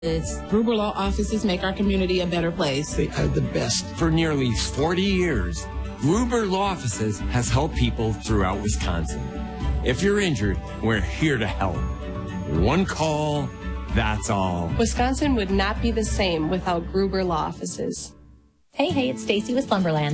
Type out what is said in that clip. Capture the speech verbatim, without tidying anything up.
It's Gruber Law Offices make our community a better place. They are the best. For nearly forty years, Gruber Law Offices has helped people throughout Wisconsin. If you're injured, we're here to help. One call, that's all. Wisconsin would not be the same without Gruber Law Offices. Hey, hey, it's Stacy with Slumberland.